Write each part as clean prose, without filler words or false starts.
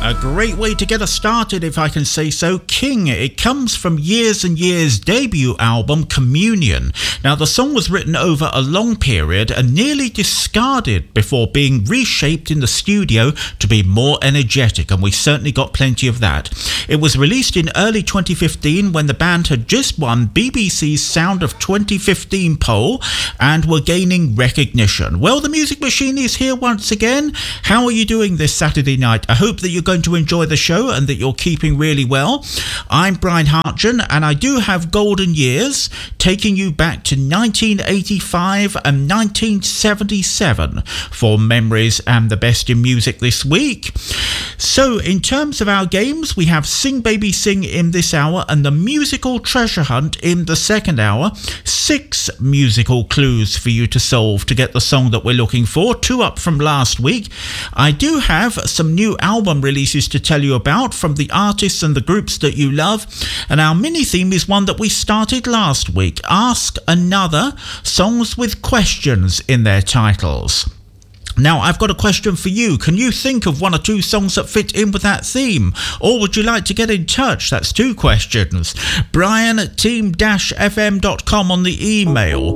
A great way to get us started, if I can say so. King. It comes from Years and Years' debut album, Communion. Now, the song was written over a long period and nearly discarded before being reshaped in the studio to be more energetic, and we certainly got plenty of that. It was released in early 2015 when the band had just won BBC's Sound of 2015 poll and were gaining recognition. Well, the Music Machine is here once again. How are you doing this Saturday night? I hope that you're going to enjoy the show and that you're keeping really well. I'm Brian Hartgen, and I do have golden years taking you back to 1985 and 1977 for memories and the best in music this week. So in terms of our games, we have Sing Baby Sing in this hour and the musical treasure hunt in the second hour. 6 musical clues for you to solve to get the song that we're looking for, 2 up from last week. I do have some new album releases to tell you about from the artists and the groups that you love, and our mini theme is one that we started last week. Ask Another, songs with questions in their titles. Now, I've got a question for you. Can you think of 1 or 2 songs that fit in with that theme? Or would you like to get in touch? That's 2 questions. Brian@team-fm.com on the email.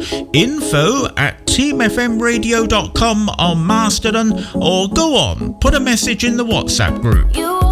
info@teamfmradio.com on Mastodon. Or go on, put a message in the WhatsApp group.